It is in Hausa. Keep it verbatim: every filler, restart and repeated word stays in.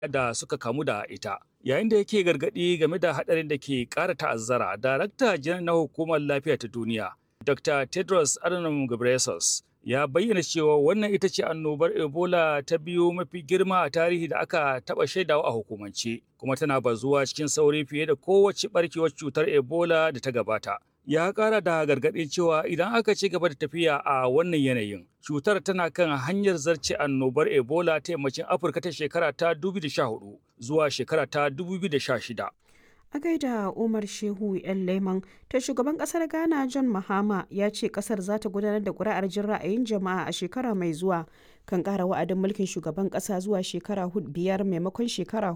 da suka kamu da ita. Yayin da yake gargaɗi game da haɗarin da ke ƙara ta'azzara, Darakta Janar na Hukumar Lafiya ta Duniya, Dokta Tedros Adhanom Ghebreyesus, ya bayyana cewa wannan ita ce annobar Ebola ta biyu mafi girma a tarihi da aka taɓa shaidawa a hukumance, kuma tana bazuwa cikin sauri fiye da kowace ɓarkewar cutar Ebola da ta gabata. Ya ƙara da gargaɗin cewa idan aka ci gaba da tafiya a wannan yanayin, cutar tana kan hanyar zarce annobar Ebola ta yammacin Afirka ta shekara ta dubu biyu da sha hudu zuwa shekara ta dubu biyu da sha shida. A gaida Umar Shehu ‘yan Leman, ta shugaban kasar Ghana John Mahama ya ce kasar za ta gudanar da ƙuri'ar jin ra'ayin jama'a a shekara mai zuwa kan ƙara wa'adin mulkin shugaban ƙasa zuwa shekara biyar maimakon shekara